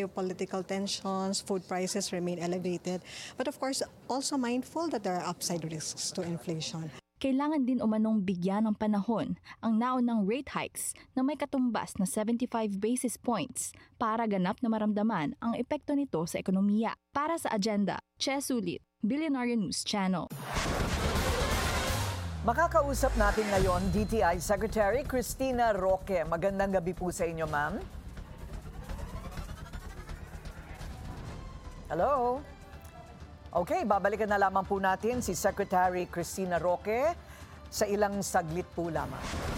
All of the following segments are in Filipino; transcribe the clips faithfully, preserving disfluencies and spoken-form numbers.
geopolitical tensions, food prices remain elevated, but of course also mindful that there are upside risks to inflation. Kailangan din umanong bigyan ng panahon ang naunang rate hikes na may katumbas na seventy-five basis points para ganap na maramdaman ang epekto nito sa ekonomiya. Para sa Agenda, Che Sulit, Billionaire News Channel. Makakausap natin ngayon D T I Secretary Cristina Roque. Magandang gabi po sa inyo, ma'am. Hello? Okay, babalikan na lamang po natin si Secretary Cristina Roque sa ilang saglit po lamang.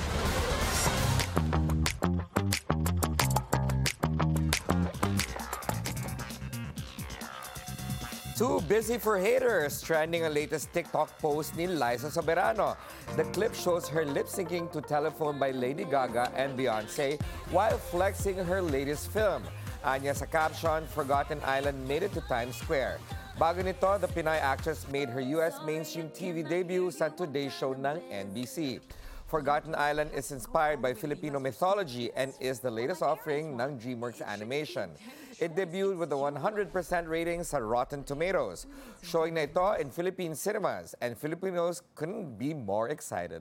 Too busy for haters, trending ang latest TikTok post ni Liza Soberano. The clip shows her lip-syncing to Telephone by Lady Gaga and Beyonce while flexing her latest film. Anya sa caption, Forgotten Island made it to Times Square. Bago nito, the Pinay actress made her U S mainstream T V debut sa Today Show ng N B C. Forgotten Island is inspired by Filipino mythology and is the latest offering ng DreamWorks Animation. It debuted with a one hundred percent rating sa Rotten Tomatoes. Showing na ito in Philippine cinemas, and Filipinos couldn't be more excited.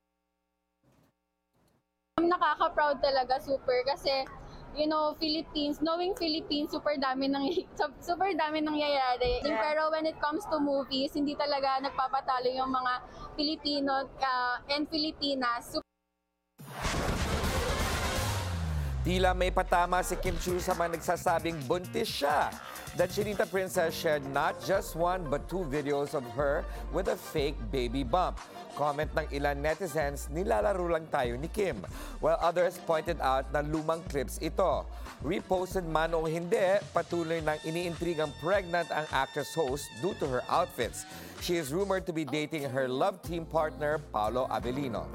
Nakaka-proud talaga, super, kasi you know, Philippines, knowing Philippines, super dami nang super dami nangyayari. Yeah. Pero when it comes to movies, hindi talaga nagpapatalo yung mga Pilipino uh, and Filipinas. Tila may patama si Kim Chiu sa mga nagsasabing buntis siya. The Chinita Princess shared not just one but two videos of her with a fake baby bump. Comment ng ilan netizens, nilalaro lang tayo ni Kim, while others pointed out na lumang clips ito. Reposted man o hindi, patuloy nang iniintrigang pregnant ang actress host due to her outfits. She is rumored to be dating her love team partner, Paolo Avellino.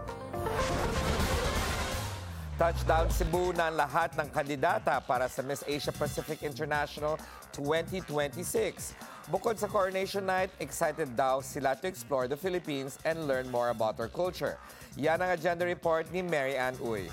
Touchdown Cebu na ang lahat ng kandidata para sa Miss Asia Pacific International twenty twenty-six. Bukod sa Coronation Night, excited daw sila to explore the Philippines and learn more about our culture. Yan ang agenda report ni Mary Ann Uy.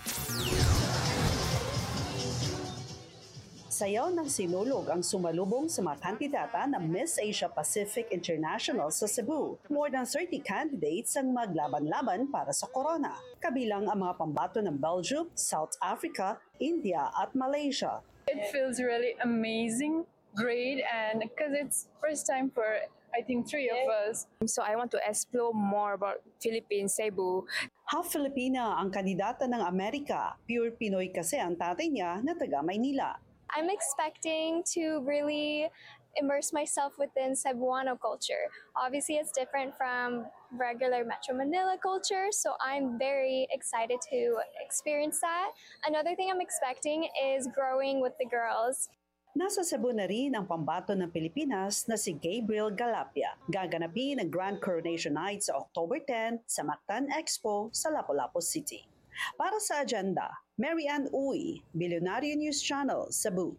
Sayaw ng sinulog ang sumalubong sa mga kandidata ng Miss Asia Pacific International sa Cebu. More than thirty candidates ang maglaban-laban para sa corona. Kabilang ang mga pambato ng Belgium, South Africa, India at Malaysia. It feels really amazing, great, and because it's first time for I think three of us. So I want to explore more about Philippines, Cebu. Half Filipina ang kandidata ng Amerika. Pure Pinoy kasi ang tatay niya na taga Maynila. I'm expecting to really immerse myself within Cebuano culture. Obviously, it's different from regular Metro Manila culture, so I'm very excited to experience that. Another thing I'm expecting is growing with the girls. Nasa Cebu na rin ang pambato ng Pilipinas na si Gabriel Galapia. Gaganapin ang Grand Coronation Night sa October tenth sa Mactan Expo sa Lapu-Lapu City. Para sa Agenda, Mary Ann Uy, Billionaire News Channel, Cebu.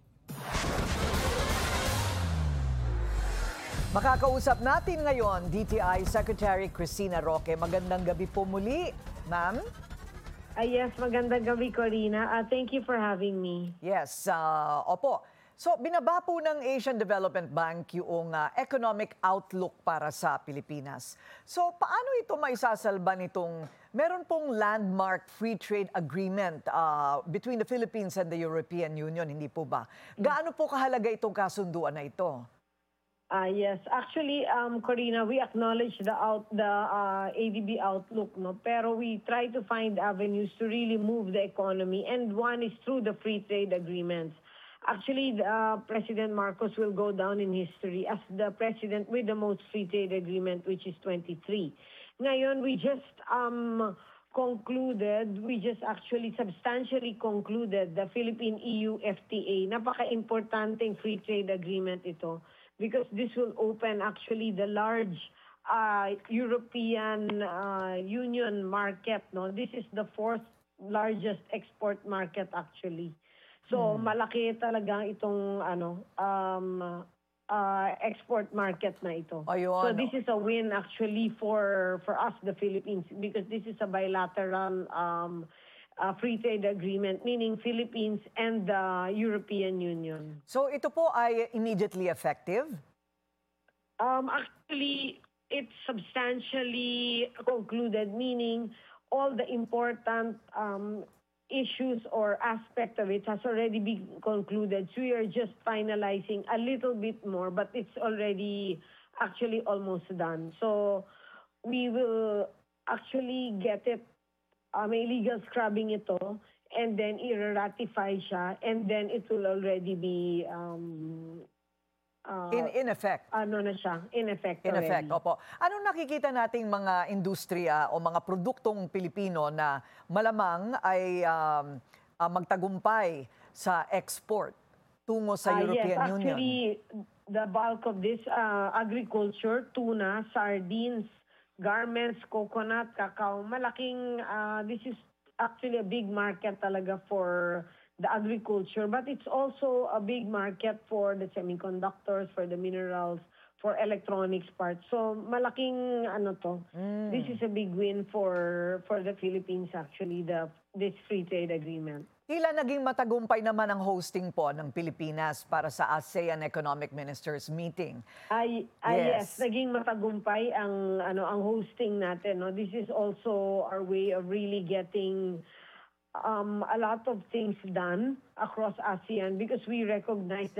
Makakausap natin ngayon D T I Secretary Cristina Roque. Magandang gabi po muli, ma'am. Uh, yes, magandang gabi, Corina. Uh, thank you for having me. Yes, uh, opo. So, binaba po ng Asian Development Bank yung uh, economic outlook para sa Pilipinas. So, paano ito maisasalba nitong meron pong landmark free trade agreement uh, between the Philippines and the European Union, hindi po ba? Gaano po kahalaga itong kasunduan na ito? Uh, yes, actually, um, Corina, we acknowledge the out the uh, A D B outlook, no. Pero we try to find avenues to really move the economy, and one is through the free trade agreements. Actually, uh, President Marcos will go down in history as the president with the most free trade agreement, which is twenty-three. Ngayon, we just um, concluded, we just actually substantially concluded the Philippine-E U F T A. Napaka-importanteng free trade agreement ito because this will open actually the large uh, European uh, Union market. No, this is the fourth largest export market actually. So hmm. malaki talaga itong ano um, uh, export market na ito. Ayun. So this is a win actually for for us the Philippines because this is a bilateral um, uh, free trade agreement, meaning Philippines and the European Union. So ito po ay immediately effective? Um, actually, it's substantially concluded, meaning all the important um, issues or aspect of it has already been concluded. So we are just finalizing a little bit more, but it's already actually almost done. So we will actually get it, uh, may legal scrubbing ito, and then i-ratify siya, and then it will already be um, uh, In, in effect? ano na siya, in effect In already. effect, opo. Anong nakikita nating mga industriya o mga produktong Pilipino na malamang ay um, ah, magtagumpay sa export tungo sa Ah, European yes, Union? actually, the bulk of this uh, agriculture, tuna, sardines, garments, coconut, cacao, malaking, uh, this is actually a big market talaga for the agriculture, but it's also a big market for the semiconductors, for the minerals, for electronics parts. So malaking ano to. This is a big win for for the Philippines actually, the this free trade agreement. Tila naging matagumpay naman ang hosting po ng Pilipinas para sa ASEAN Economic Ministers Meeting. Ay, ay yes. Yes. naging matagumpay ang ano ang hosting natin, no. This is also our way of really getting um, a lot of things done across ASEAN because we recognize that